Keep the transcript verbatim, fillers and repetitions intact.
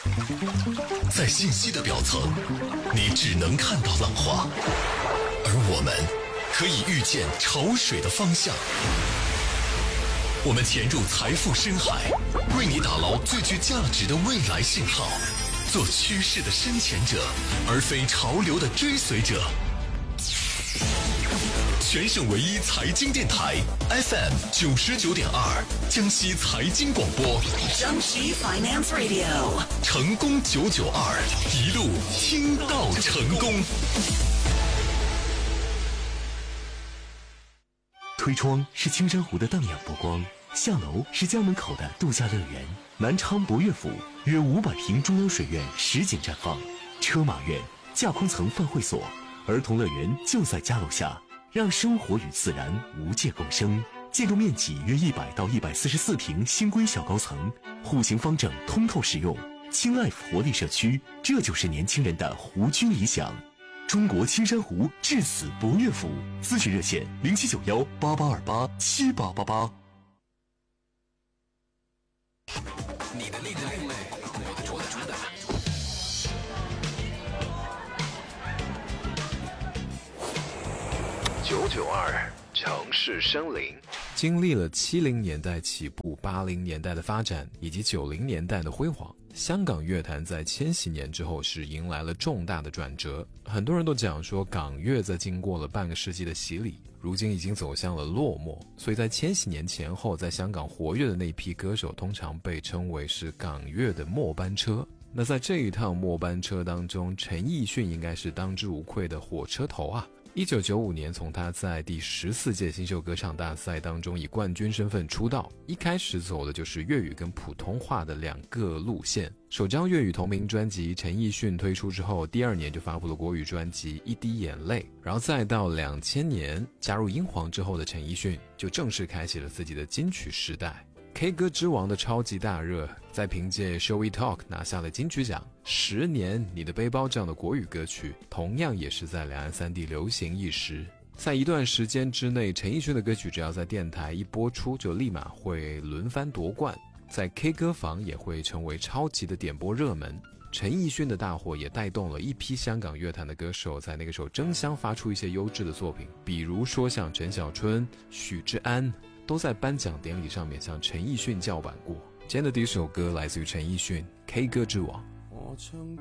在信息的表层，你只能看到浪花，而我们可以预见潮水的方向。我们潜入财富深海，为你打捞最具价值的未来信号，做趋势的深潜者，而非潮流的追随者。全省唯一财经电台 F M 九十九点二，江西财经广播， 江西 Finance Radio， 成功九九二，一路听到成功。 推窗是青山湖的荡漾波光，下楼是家门口的度假乐园。南昌博悦府约五百平中央水院实景绽放，车马院、架空层饭会所、儿童乐园就在家楼下。让生活与自然无界共生，建筑面积约一百到一百四十四平，新规小高层，户型方正，通透实用，轻 life 活力社区，这就是年轻人的湖居理想。中国青山湖至此博悦府，咨询热线零七九幺八八二八七八八八。 你的另类，我的主打。九九二城市生灵，经历了七零年代起步、八零年代的发展以及九零年代的辉煌，香港乐坛在千禧年之后是迎来了重大的转折。很多人都讲说，港乐在经过了半个世纪的洗礼，如今已经走向了落寞。所以在千禧年前后，在香港活跃的那批歌手，通常被称为是港乐的末班车。那在这一趟末班车当中，陈奕迅应该是当之无愧的火车头啊。一九九五年，从他在第十四届新秀歌唱大赛当中以冠军身份出道，一开始走的就是粤语跟普通话的两个路线。首张粤语同名专辑陈奕迅推出之后，第二年就发布了国语专辑《一滴眼泪》，然后再到两千年加入英皇之后的陈奕迅，就正式开启了自己的金曲时代。K 歌之王的超级大热，在凭借 Shall We Talk 拿下了金曲奖。十年你的背包这样的国语歌曲，同样也是在两岸三地流行一时。在一段时间之内，陈奕迅的歌曲只要在电台一播出，就立马会轮番夺冠，在 K 歌房也会成为超级的点播热门。陈奕迅的大火也带动了一批香港乐坛的歌手，在那个时候争相发出一些优质的作品，比如说像陈小春、许志安，都在颁奖典礼上面向陈奕迅叫板过。今天的第一首歌来自于陈奕迅《K 歌之王》。